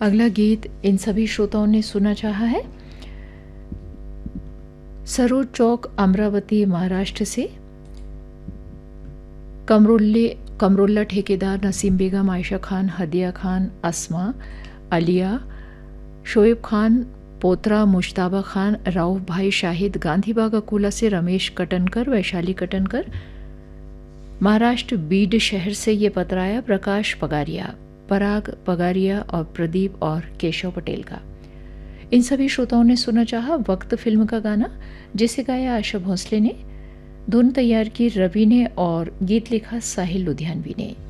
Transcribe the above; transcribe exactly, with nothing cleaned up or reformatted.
अगला गीत इन सभी श्रोताओं ने सुना चाहा है सरोज चौक अमरावती महाराष्ट्र से कमरुल्ले कमरुल्ला ठेकेदार, नसीम बेगम, आयशा खान, हदिया खान, अस्मा, अलिया, शोएब खान, पोत्रा, मुश्ताबा खान, राउफ भाई शाहिद, गांधीबाग अकोला से रमेश कटनकर, वैशाली कटनकर, महाराष्ट्र बीड शहर से ये पत्र आया प्रकाश पगारिया, पराग पगारिया और प्रदीप और केशव पटेल का। इन सभी श्रोताओं ने सुना चाहा वक्त फिल्म का गाना, जिसे गाया आशा भोसले ने, धुन तैयार की रवि ने और गीत लिखा साहिल लुधियानवी ने।